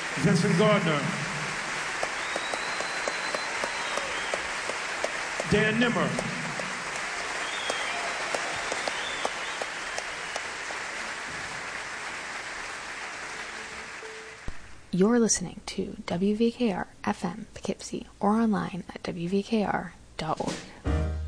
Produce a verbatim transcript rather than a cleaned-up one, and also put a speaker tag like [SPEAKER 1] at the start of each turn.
[SPEAKER 1] Vincent Gardner, Dan Nimmer,
[SPEAKER 2] You're listening to W V K R F M Poughkeepsie or online at W V K R dot org.